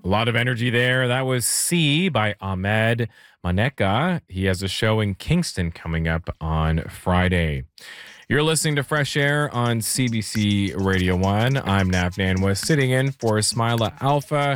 A lot of energy there. That was C by Ahmed Maneka. He has a show in Kingston coming up on Friday. You're listening to Fresh Air on CBC Radio 1. I'm Nav Nanwa, sitting in for Smilah Alpha.